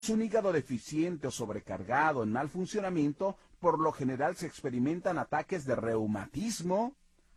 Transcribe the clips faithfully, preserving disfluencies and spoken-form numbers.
Un hígado deficiente o sobrecargado en mal funcionamiento, por lo general se experimentan ataques de reumatismo,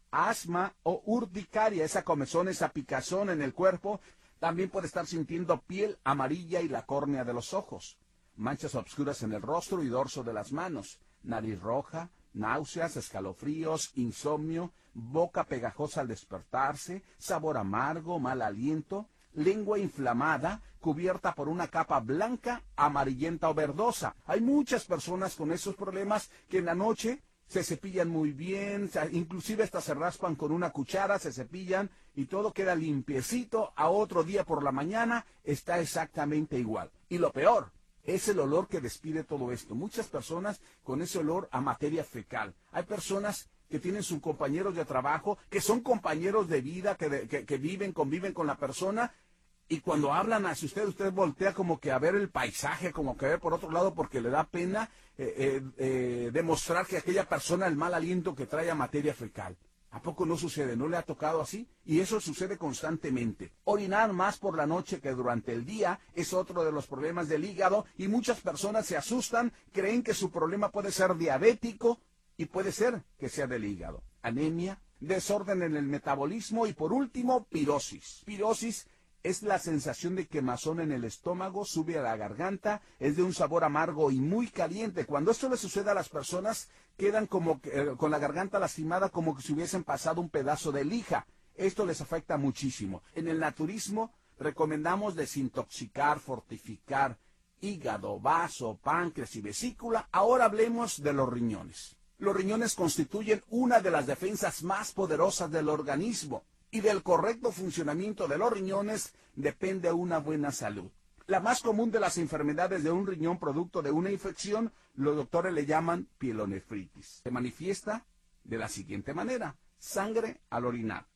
asma o urticaria, esa comezón, esa picazón en el cuerpo. También puede estar sintiendo piel amarilla y la córnea de los ojos, manchas obscuras en el rostro y dorso de las manos, nariz roja, náuseas, escalofríos, insomnio, boca pegajosa al despertarse, sabor amargo, mal aliento, lengua inflamada, cubierta por una capa blanca, amarillenta o verdosa. Hay muchas personas con esos problemas que en la noche se cepillan muy bien, inclusive hasta se raspan con una cuchara, se cepillan y todo queda limpiecito. A otro día por la mañana está exactamente igual. Y lo peor es el olor que despide todo esto. Muchas personas con ese olor a materia fecal. Hay personas que tienen sus compañeros de trabajo, que son compañeros de vida, que, de, que, que viven, conviven con la persona, y cuando hablan hacia usted, usted voltea como que a ver el paisaje, como que a ver por otro lado, porque le da pena eh, eh, eh, demostrar que aquella persona, el mal aliento que trae a materia fecal. ¿A poco no sucede? ¿No le ha tocado así? Y eso sucede constantemente. Orinar más por la noche que durante el día es otro de los problemas del hígado, y muchas personas se asustan, creen que su problema puede ser diabético, y puede ser que sea del hígado. Anemia, desorden en el metabolismo y por último, pirosis. Pirosis es la sensación de quemazón en el estómago, sube a la garganta, es de un sabor amargo y muy caliente. Cuando esto le sucede a las personas, quedan como que, eh, con la garganta lastimada, como que si hubiesen pasado un pedazo de lija. Esto les afecta muchísimo. En el naturismo recomendamos desintoxicar, fortificar hígado, vaso, páncreas y vesícula. Ahora hablemos de los riñones. Los riñones constituyen una de las defensas más poderosas del organismo, y del correcto funcionamiento de los riñones depende una buena salud. La más común de las enfermedades de un riñón producto de una infección, los doctores le llaman pielonefritis. Se manifiesta de la siguiente manera: sangre al orinar,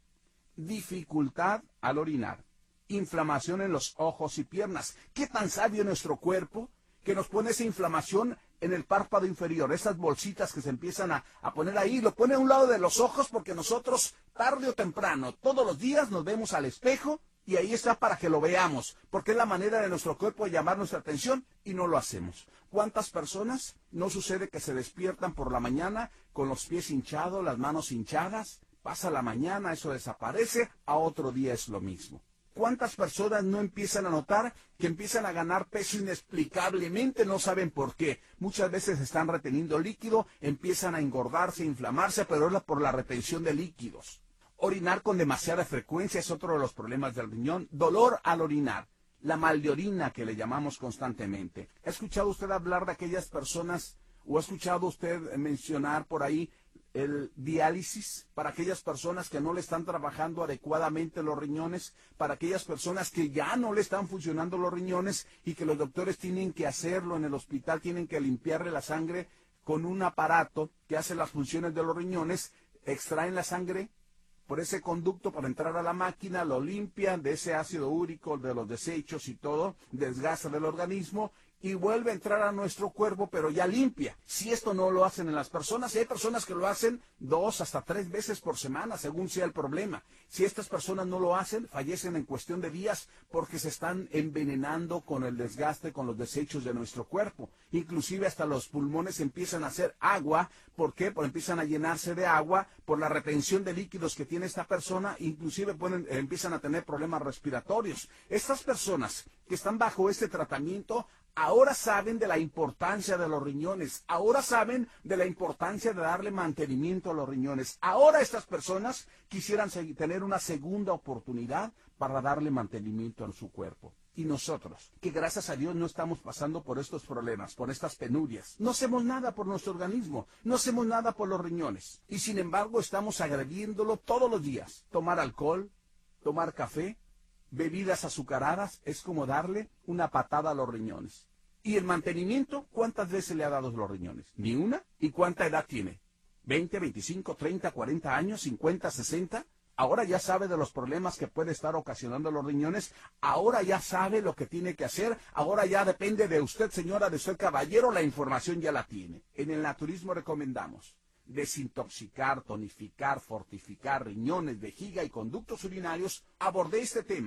dificultad al orinar, inflamación en los ojos y piernas. ¿Qué tan sabio nuestro cuerpo que nos pone esa inflamación en el párpado inferior, esas bolsitas que se empiezan a, a poner ahí, lo pone a un lado de los ojos, porque nosotros, tarde o temprano, todos los días nos vemos al espejo y ahí está para que lo veamos, porque es la manera de nuestro cuerpo de llamar nuestra atención y no lo hacemos. ¿Cuántas personas no sucede que se despiertan por la mañana con los pies hinchados, las manos hinchadas? Pasa la mañana, eso desaparece, a otro día es lo mismo. ¿Cuántas personas no empiezan a notar que empiezan a ganar peso inexplicablemente? No saben por qué. Muchas veces están reteniendo líquido, empiezan a engordarse, a inflamarse, pero es por la retención de líquidos. Orinar con demasiada frecuencia es otro de los problemas del riñón. Dolor al orinar, la mal de orina que le llamamos constantemente. ¿Ha escuchado usted hablar de aquellas personas, o ha escuchado usted mencionar por ahí el diálisis para aquellas personas que no le están trabajando adecuadamente los riñones, para aquellas personas que ya no le están funcionando los riñones y que los doctores tienen que hacerlo en el hospital, tienen que limpiarle la sangre con un aparato que hace las funciones de los riñones, extraen la sangre por ese conducto para entrar a la máquina, lo limpian de ese ácido úrico, de los desechos y todo, desgasta del organismo, y vuelve a entrar a nuestro cuerpo, pero ya limpia. Si esto no lo hacen en las personas, y hay personas que lo hacen dos hasta tres veces por semana, según sea el problema. Si estas personas no lo hacen, fallecen en cuestión de días porque se están envenenando con el desgaste, con los desechos de nuestro cuerpo. Inclusive hasta los pulmones empiezan a hacer agua. ¿Por qué? Porque empiezan a llenarse de agua por la retención de líquidos que tiene esta persona. Inclusive pueden, eh, empiezan a tener problemas respiratorios. Estas personas que están bajo este tratamiento ahora saben de la importancia de los riñones, ahora saben de la importancia de darle mantenimiento a los riñones. Ahora estas personas quisieran tener una segunda oportunidad para darle mantenimiento a su cuerpo. Y nosotros, que gracias a Dios no estamos pasando por estos problemas, por estas penurias, no hacemos nada por nuestro organismo, no hacemos nada por los riñones. Y sin embargo estamos agrediéndolo todos los días. Tomar alcohol, tomar café, bebidas azucaradas, es como darle una patada a los riñones. ¿Y el mantenimiento? ¿Cuántas veces le ha dado los riñones? ¿Ni una? ¿Y cuánta edad tiene? ¿veinte, veinticinco, treinta, cuarenta años, cincuenta, sesenta? Ahora ya sabe de los problemas que puede estar ocasionando los riñones, ahora ya sabe lo que tiene que hacer, ahora ya depende de usted, señora, de usted, caballero, la información ya la tiene. En el naturismo recomendamos desintoxicar, tonificar, fortificar riñones, vejiga y conductos urinarios. Abordé este tema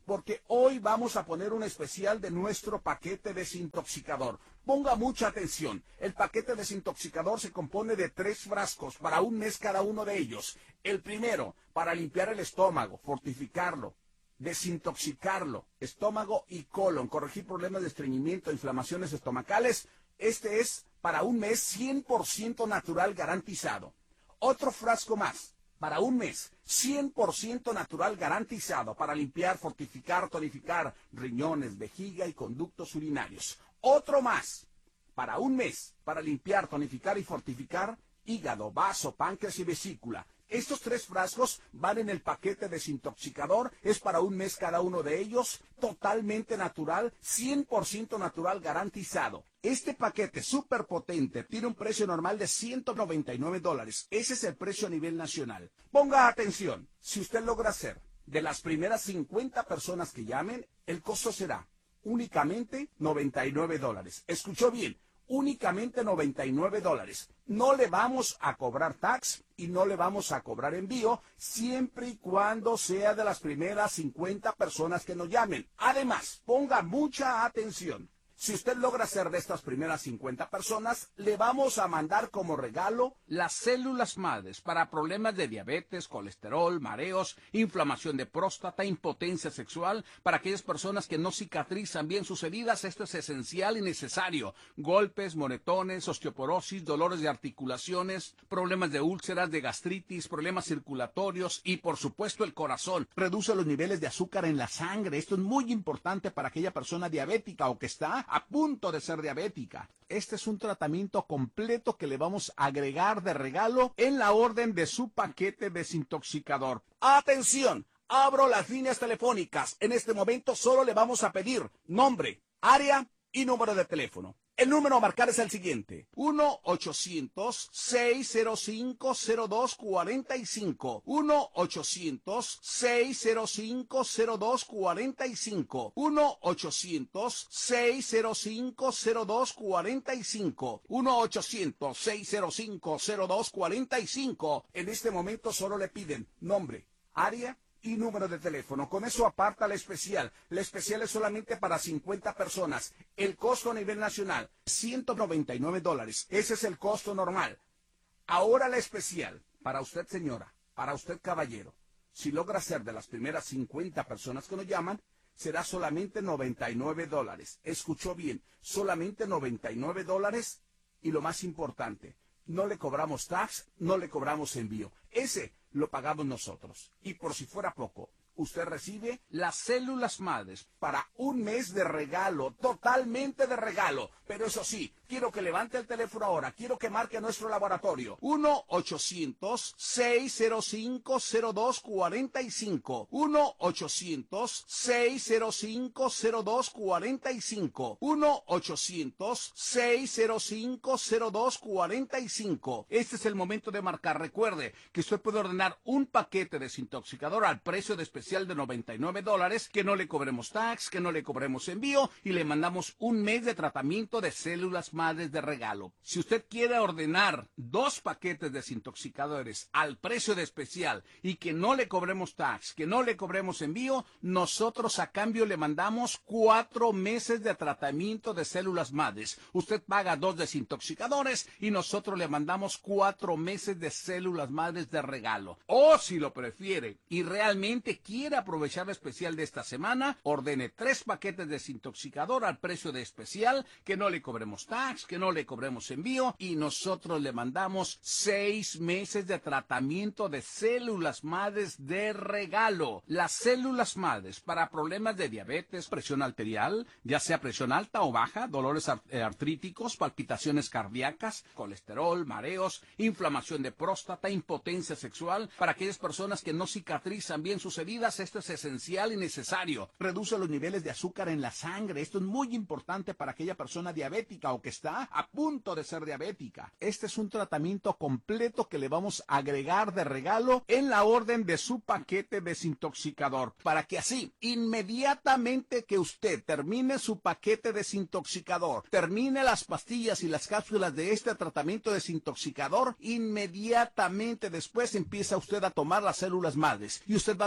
porque hoy vamos a poner un especial de nuestro paquete desintoxicador. Ponga mucha atención. El paquete desintoxicador se compone de tres frascos para un mes cada uno de ellos. El primero, para limpiar el estómago, fortificarlo, desintoxicarlo, estómago y colon, corregir problemas de estreñimiento, inflamaciones estomacales. Este es para un mes cien por ciento natural garantizado. Otro frasco más, para un mes, cien por ciento natural garantizado, para limpiar, fortificar, tonificar riñones, vejiga y conductos urinarios. Otro más, para un mes, para limpiar, tonificar y fortificar hígado, vaso, páncreas y vesícula. Estos tres frascos van en el paquete desintoxicador, es para un mes cada uno de ellos, totalmente natural, cien por ciento natural garantizado. Este paquete súper potente tiene un precio normal de ciento noventa y nueve dólares. Ese es el precio a nivel nacional. Ponga atención, si usted logra hacer de las primeras cincuenta personas que llamen, el costo será únicamente noventa y nueve dólares. ¿Escuchó bien? Únicamente noventa y nueve dólares. No le vamos a cobrar tax y no le vamos a cobrar envío siempre y cuando sea de las primeras cincuenta personas que nos llamen. Además, ponga mucha atención. Si usted logra ser de estas primeras cincuenta personas, le vamos a mandar como regalo las células madres para problemas de diabetes, colesterol, mareos, inflamación de próstata, impotencia sexual, para aquellas personas que no cicatrizan bien sus heridas. Esto es esencial y necesario. Golpes, moretones, osteoporosis, dolores de articulaciones, problemas de úlceras, de gastritis, problemas circulatorios y, por supuesto, el corazón. Reduce los niveles de azúcar en la sangre. Esto es muy importante para aquella persona diabética o que está a punto de ser diabética. Este es un tratamiento completo que le vamos a agregar de regalo en la orden de su paquete desintoxicador. ¡Atención! Abro las líneas telefónicas. En este momento solo le vamos a pedir nombre, área y número de teléfono. El número a marcar es el siguiente: uno ochocientos, seis cero cinco, cero dos cuatro cinco. uno ochocientos, seis cero cinco, cero dos cuatro cinco. uno ochocientos, seis cero cinco, cero dos cuatro cinco. uno ochocientos, seis cero cinco, cero dos cuatro cinco. En este momento solo le piden nombre, área y número de teléfono. Con eso aparta la especial. La especial es solamente para cincuenta personas. El costo a nivel nacional, ciento noventa y nueve dólares. Ese es el costo normal. Ahora la especial, para usted señora, para usted caballero, si logra ser de las primeras cincuenta personas que nos llaman, será solamente noventa y nueve dólares. Escuchó bien, solamente noventa y nueve dólares. Y lo más importante, no le cobramos tax, no le cobramos envío. Ese lo pagamos nosotros. Y por si fuera poco, usted recibe las células madres para un mes de regalo, totalmente de regalo. Pero eso sí, quiero que levante el teléfono ahora, quiero que marque nuestro laboratorio. uno ochocientos, seis cero cinco, cero dos cuatro cinco. uno ochocientos, seis cero cinco, cero dos cuatro cinco. uno ochocientos, seis cero cinco, cero dos cuatro cinco. Este es el momento de marcar. Recuerde que usted puede ordenar un paquete desintoxicador al precio de especial de noventa y nueve dólares, que no le cobremos tax, que no le cobremos envío y le mandamos un mes de tratamiento de células madres de regalo. Si usted quiere ordenar dos paquetes desintoxicadores al precio de especial y que no le cobremos tax, que no le cobremos envío, nosotros a cambio le mandamos cuatro meses de tratamiento de células madres. Usted paga dos desintoxicadores y nosotros le mandamos cuatro meses de células madres de regalo. O si lo prefiere y realmente quiere aprovechar el especial de esta semana, ordene tres paquetes de desintoxicador al precio de especial, que no le cobremos tax, que no le cobremos envío y nosotros le mandamos seis meses de tratamiento de células madres de regalo. Las células madres para problemas de diabetes, presión arterial, ya sea presión alta o baja, dolores artríticos, palpitaciones cardíacas, colesterol, mareos, inflamación de próstata, impotencia sexual, para aquellas personas que no cicatrizan bien sus heridas. Esto es esencial y necesario. Reduce los niveles de azúcar en la sangre. Esto es muy importante para aquella persona diabética o que está a punto de ser diabética. Este es un tratamiento completo que le vamos a agregar de regalo en la orden de su paquete desintoxicador, para que así, inmediatamente que usted termine su paquete desintoxicador, termine las pastillas y las cápsulas de este tratamiento desintoxicador, inmediatamente después empieza usted a tomar las células madres y usted va a notar un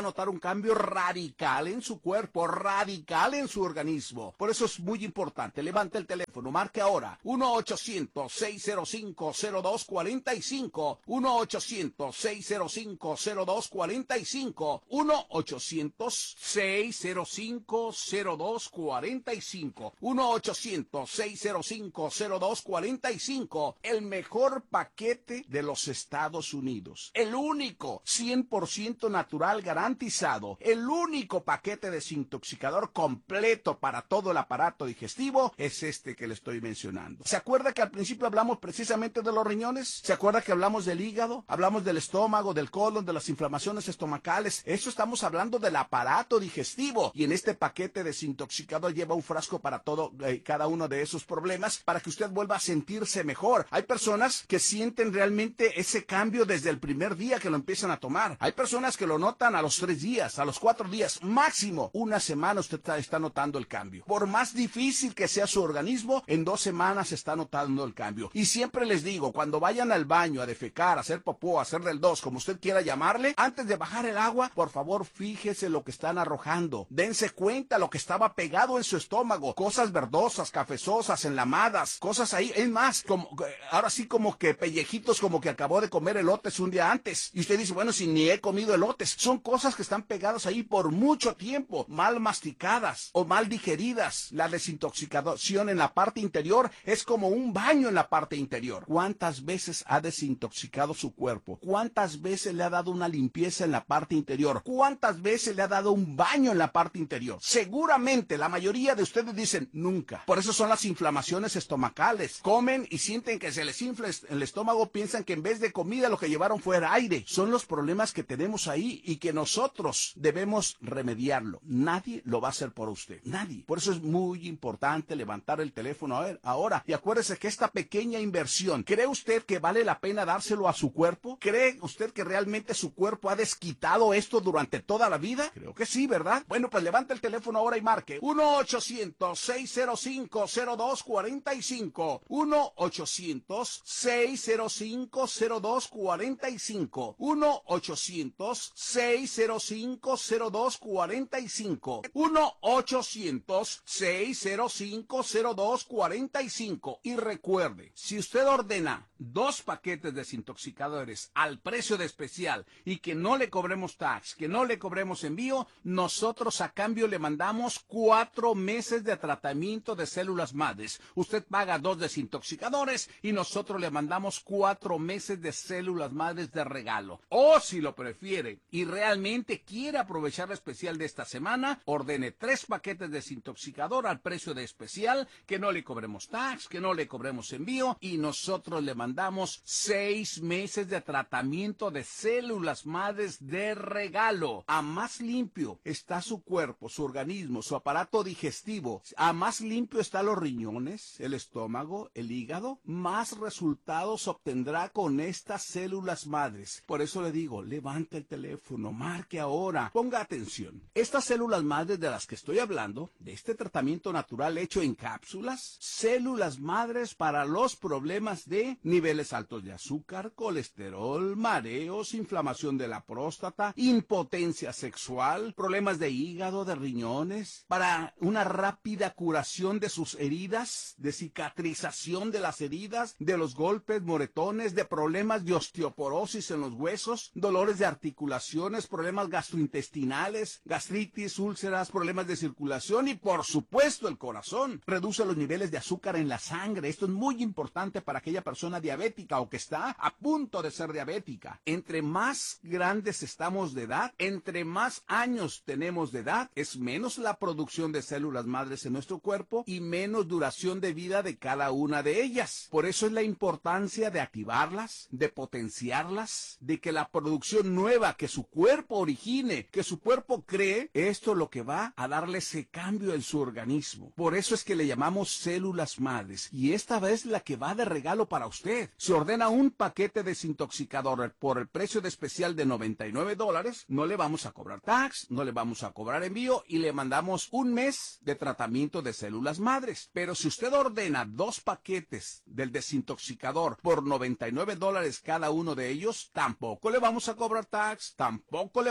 cambio radical en su cuerpo, radical en su organismo. Por eso es muy importante. Levante el teléfono, marque ahora uno ochocientos, seis cero cinco, cero dos cuatro cinco, uno ochocientos, seis cero cinco, cero dos cuatro cinco, uno ochocientos, seis cero cinco, cero dos cuatro cinco, uno ochocientos, seis cero cinco, cero dos cuatro cinco, el mejor paquete de los Estados Unidos, el único cien por ciento natural garantizado, el único paquete desintoxicador completo para todo el aparato digestivo es este que le estoy mencionando. ¿Se acuerda que al principio hablamos precisamente de los riñones? ¿Se acuerda que hablamos del hígado? Hablamos del estómago, del colon, de las inflamaciones estomacales. Eso estamos hablando del aparato digestivo. Y en este paquete desintoxicador lleva un frasco para todo, eh, cada uno de esos problemas, para que usted vuelva a sentirse mejor. Hay personas que sienten realmente ese cambio desde el primer día que lo empiezan a tomar. Hay personas que lo notan a los tres días, a los cuatro días, máximo una semana usted está, está notando el cambio. Por más difícil que sea su organismo, en dos semanas está notando el cambio. Y siempre les digo, cuando vayan al baño a defecar, a hacer popó, a hacer del dos, como usted quiera llamarle, antes de bajar el agua, por favor fíjese lo que están arrojando. Dense cuenta lo que estaba pegado en su estómago, cosas verdosas, cafezosas, enlamadas, cosas ahí. Es más, como ahora sí como que pellejitos, como que acabó de comer elotes un día antes. Y usted dice, bueno, si ni he comido elotes. Son cosas que están pegadas ahí por mucho tiempo, mal masticadas o mal digeridas. La desintoxicación en la parte interior es como un baño en la parte interior. ¿Cuántas veces ha desintoxicado su cuerpo? ¿Cuántas veces le ha dado una limpieza en la parte interior? ¿Cuántas veces le ha dado un baño en la parte interior? Seguramente la mayoría de ustedes dicen nunca. Por eso son las inflamaciones estomacales. Comen y sienten que se les infla el estómago, piensan que en vez de comida lo que llevaron fue aire. Son los problemas que tenemos ahí y que nosotros debemos remediarlo. Nadie lo va a hacer por usted. Nadie. Por eso es muy importante levantar el teléfono a ver, ahora. Y acuérdese que esta pequeña inversión, ¿cree usted que vale la pena dárselo a su cuerpo? ¿Cree usted que realmente su cuerpo ha desquitado esto durante toda la vida? Creo que sí, ¿verdad? Bueno, pues levante el teléfono ahora y marque uno ochocientos, seis cero cinco, cero dos cuatro cinco, uno ochocientos, seis cero cinco, cero dos cuatro cinco, uno ochocientos, seis cero cinco, cero dos cuatro cinco, uno ochocientos, seis cero cinco, cero dos cuatro cinco. Y recuerde, si usted ordena dos paquetes desintoxicadores al precio de especial y que no le cobremos tax, que no le cobremos envío, nosotros a cambio le mandamos cuatro meses de tratamiento de células madres. Usted paga dos desintoxicadores y nosotros le mandamos cuatro meses de células madres de regalo. O si lo prefiere y realmente quiere aprovechar la especial de esta semana, ordene tres paquetes de desintoxicador al precio de especial, que no le cobremos tax, que no le cobremos envío y nosotros le mandamos seis meses de tratamiento de células madres de regalo. A más limpio está su cuerpo, su organismo, su aparato digestivo, a más limpio están los riñones, el estómago, el hígado, más resultados obtendrá con estas células madres. Por eso le digo, levante el teléfono, marque ahora, ponga atención. Estas células madres de las que estoy hablando, de este tratamiento natural hecho en cápsulas, células madres para los problemas de niveles altos de azúcar, colesterol, mareos, inflamación de la próstata, impotencia sexual, problemas de hígado, de riñones, para una rápida curación de sus heridas, de cicatrización de las heridas, de los golpes, moretones, de problemas de osteoporosis en los huesos, dolores de articulaciones, problemas gastrointestinales, gastritis, úlceras, problemas de circulación y por supuesto el corazón. Reduce los niveles de azúcar en la sangre. Esto es muy importante para aquella persona diabética o que está a punto de ser diabética. Entre más grandes estamos de edad, entre más años tenemos de edad, es menos la producción de células madres en nuestro cuerpo y menos duración de vida de cada una de ellas. Por eso es la importancia de activarlas, de potenciarlas, de que la producción nueva que su cuerpo origine, que su cuerpo cree, esto es lo que va a darle ese cambio en su organismo. Por eso es que le llamamos células madres y esta vez la que va de regalo para usted. Si ordena un paquete desintoxicador por el precio de especial de noventa y nueve dólares, no le vamos a cobrar tax, no le vamos a cobrar envío y le mandamos un mes de tratamiento de células madres. Pero si usted ordena dos paquetes del desintoxicador por noventa y nueve dólares cada uno de ellos, tampoco le vamos a cobrar tax, tampoco le vamos a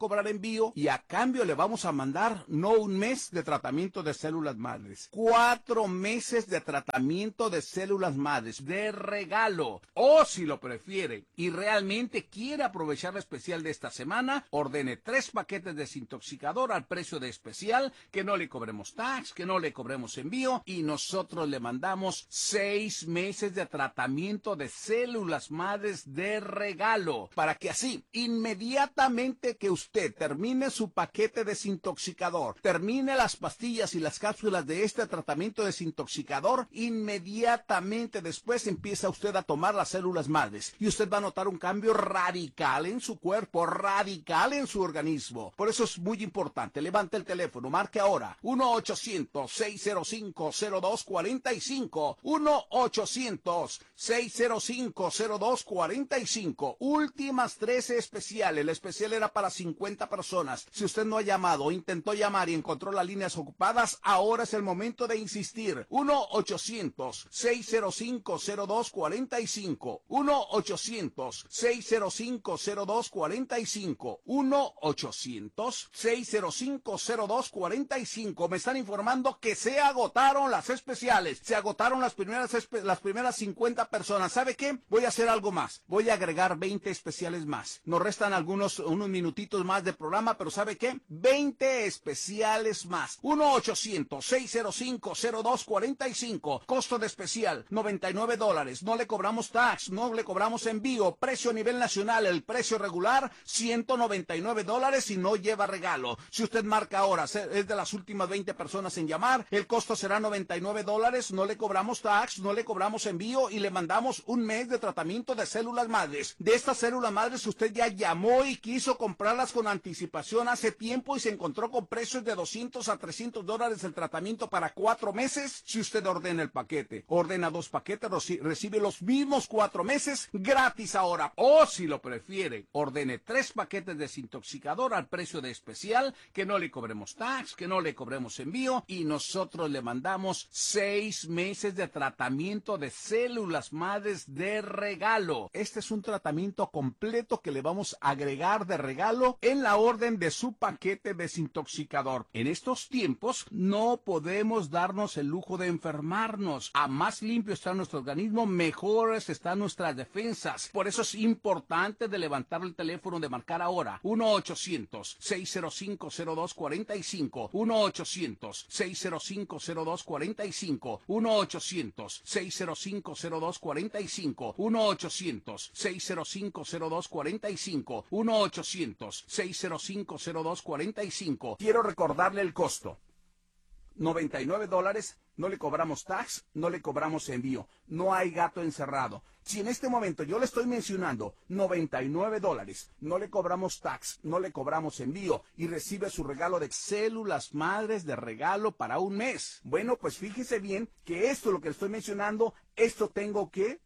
cobrar envío y a cambio le vamos a mandar no un mes de tratamiento de células madres, cuatro meses de tratamiento de células madres de regalo. O si lo prefiere y realmente quiere aprovechar el especial de esta semana, ordene tres paquetes de desintoxicador al precio de especial, que no le cobremos tax, que no le cobremos envío y nosotros le mandamos seis meses de tratamiento de células madres de regalo, para que así, inmediatamente que usted termine su paquete desintoxicador, termine las pastillas y las cápsulas de este tratamiento desintoxicador, inmediatamente después empieza usted a tomar las células madres y usted va a notar un cambio radical en su cuerpo, radical en su organismo. Por eso es muy importante, levante el teléfono, marque ahora uno ochocientos, seis cero cinco, cero dos cuatro cinco, uno ochocientos, seis cero cinco, cero dos cuatro cinco. Últimas trece especiales, el especial era para cincuenta personas. Si usted no ha llamado o intentó llamar y encontró las líneas ocupadas, ahora es el momento de insistir. uno ochocientos, seis cero cinco, cero dos cuatro cinco, uno ochocientos, seis cero cinco, cero dos cuatro cinco, uno ochocientos, seis cero cinco, cero dos cuatro cinco. Me están informando que se agotaron las especiales, se agotaron las primeras las primeras cincuenta personas. ¿Sabe qué? Voy a hacer algo más, voy a agregar veinte especiales más. Nos restan algunos unos minutitos más de programa, pero ¿sabe qué? veinte especiales más. uno ochocientos, seis cero cinco, cero dos cuatro cinco. Costo de especial noventa y nueve dólares. No le cobramos tax, no le cobramos envío. Precio a nivel nacional, el precio regular ciento noventa y nueve dólares y no lleva regalo. Si usted marca ahora, es de las últimas veinte personas en llamar, el costo será noventa y nueve dólares. No le cobramos tax, no le cobramos envío y le mandamos un mes de tratamiento de células madres. De estas células madres usted ya llamó y quiso comprarlas con anticipación hace tiempo y se encontró con precios de doscientos a trescientos dólares el tratamiento para cuatro meses. Si usted ordena el paquete, ordena dos paquetes, recibe los mismos cuatro meses gratis ahora. O si lo prefiere, ordene tres paquetes de desintoxicador al precio de especial, que no le cobremos tax, que no le cobremos envío y nosotros le mandamos seis meses de tratamiento de células madres de regalo. Este es un tratamiento completo que le vamos a agregar de regalo en la orden de su paquete desintoxicador. En estos tiempos no podemos darnos el lujo de enfermarnos. A más limpio está nuestro organismo, mejores están nuestras defensas. Por eso es importante de levantar el teléfono, de marcar ahora uno ochocientos, seis cero cinco, cero dos cuatro cinco, uno ochocientos, seis cero cinco, cero dos cuatro cinco, uno ochocientos, seis cero cinco, cero dos cuatro cinco, uno ochocientos, seis cero cinco, cero dos cuatro cinco, uno ochocientos, seis cero cinco, cero dos cuatro cinco. Quiero recordarle el costo. noventa y nueve dólares, no le cobramos tax, no le cobramos envío, no hay gato encerrado. Si en este momento yo le estoy mencionando noventa y nueve dólares, no le cobramos tax, no le cobramos envío y recibe su regalo de células madres de regalo para un mes. Bueno, pues fíjese bien que esto, lo que le estoy mencionando, esto tengo que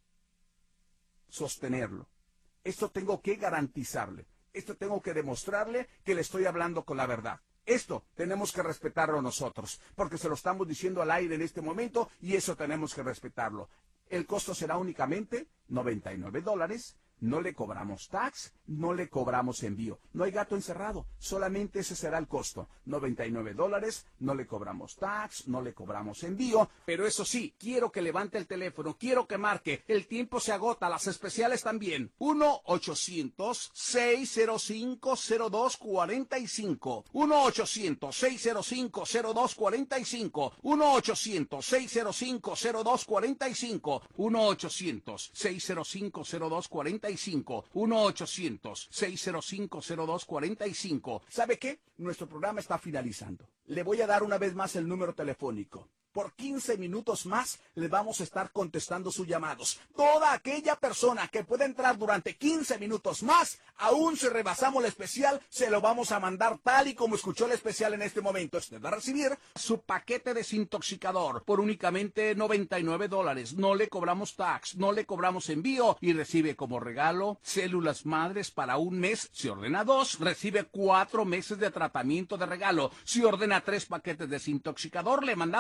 sostenerlo. Esto tengo que garantizarle. Esto tengo que demostrarle que le estoy hablando con la verdad. Esto tenemos que respetarlo nosotros, porque se lo estamos diciendo al aire en este momento y eso tenemos que respetarlo. El costo será únicamente noventa y nueve dólares, no le cobramos tax, no le cobramos envío. No hay gato encerrado, solamente ese será el costo. noventa y nueve dólares, no le cobramos tax, no le cobramos envío. Pero eso sí, quiero que levante el teléfono, quiero que marque. El tiempo se agota, las especiales también. uno ochocientos, seis cero cinco, cero dos cuatro cinco. uno ochocientos, seis cero cinco, cero dos cuatro cinco. uno ochocientos, seis cero cinco, cero dos cuatro cinco. uno ochocientos, seis cero cinco, cero dos cuatro cinco. uno ochocientos, seis cero cinco, cero dos cuatro cinco. ¿Sabe qué? Nuestro programa está finalizando. Le voy a dar una vez más el número telefónico. Por quince minutos más le vamos a estar contestando sus llamados. Toda aquella persona que pueda entrar durante quince minutos más, aún si rebasamos el especial, se lo vamos a mandar tal y como escuchó el especial en este momento. Usted va a recibir su paquete desintoxicador por únicamente noventa y nueve dólares. No le cobramos tax, no le cobramos envío y recibe como regalo células madres para un mes. Si ordena dos, recibe cuatro meses de tratamiento de regalo. Si ordena tres paquetes desintoxicador, le mandamos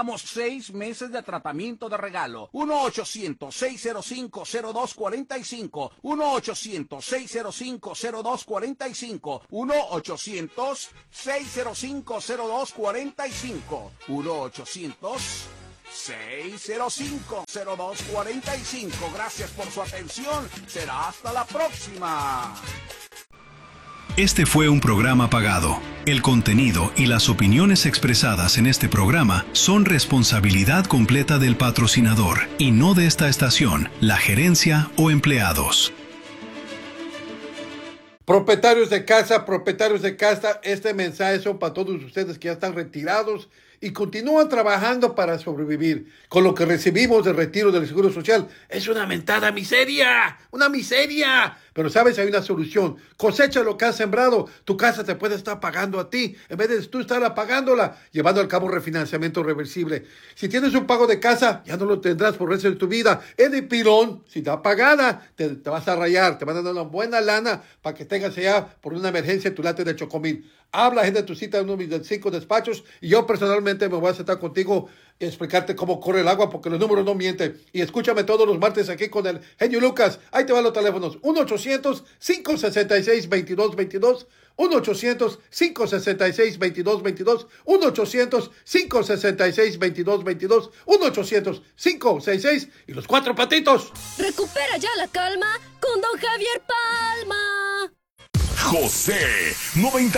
seis meses de tratamiento de regalo. uno ochocientos, seiscientos cinco, cero dos cuatro cinco. uno ochocientos, seiscientos cinco, cero dos cuatro cinco. uno ochocientos, seiscientos cinco, cero dos cuatro cinco. uno ochocientos, seiscientos cinco, cero dos cuatro cinco. Gracias por su atención. Será hasta la próxima. Este fue un programa pagado. El contenido y las opiniones expresadas en este programa son responsabilidad completa del patrocinador y no de esta estación, la gerencia o empleados. Propietarios de casa, propietarios de casa, este mensaje son para todos ustedes que ya están retirados y continúan trabajando para sobrevivir. Con lo que recibimos de retiro del Seguro Social es una mentada miseria, una miseria. Pero sabes, hay una solución. Cosecha lo que has sembrado. Tu casa te puede estar pagando a ti, en vez de tú estar apagándola, llevando al cabo refinanciamiento reversible. Si tienes un pago de casa, ya no lo tendrás por el resto de tu vida. Es de pilón. Si está pagada, te, te vas a rayar. Te van a dar una buena lana para que tengas allá por una emergencia tu late de Chocomil. Habla, agenda tu cita en uno de mis cinco despachos y yo personalmente me voy a sentar contigo y explicarte cómo corre el agua porque los números no mienten. Y escúchame todos los martes aquí con el genio Lucas. Ahí te van los teléfonos. uno ochocientos, cinco sesenta y seis, veintidós veintidós. uno ochocientos, cinco sesenta y seis, veintidós veintidós. uno ochocientos, cinco sesenta y seis, veintidós veintidós. uno ochocientos, cinco sesenta y seis y los cuatro patitos. Recupera ya la calma con don Javier Palma. José noventa